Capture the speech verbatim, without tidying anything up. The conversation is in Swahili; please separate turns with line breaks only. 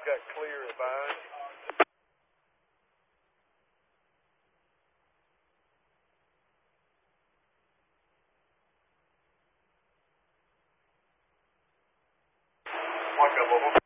We've got clear advice. One couple of them.